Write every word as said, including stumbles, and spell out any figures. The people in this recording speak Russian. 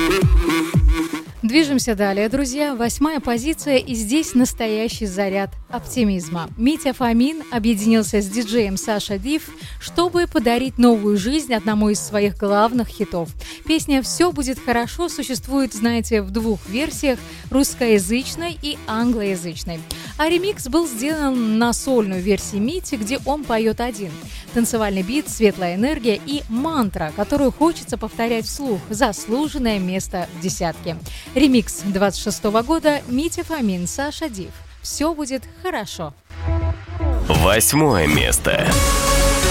Движемся далее, друзья. Восьмая позиция, и здесь настоящий заряд оптимизма. Митя Фомин объединился с диджеем Саша Див, чтобы подарить новую жизнь одному из своих главных хитов. Песня «Все будет хорошо» существует, знаете, в двух версиях – русскоязычной и англоязычной. А ремикс был сделан на сольную версию Мити, где он поет один. Танцевальный бит, светлая энергия и мантра, которую хочется повторять вслух. Заслуженное место в десятке. Ремикс двадцать шестого года. Митя Фомин, Саша Див. Все будет хорошо. Восьмое место.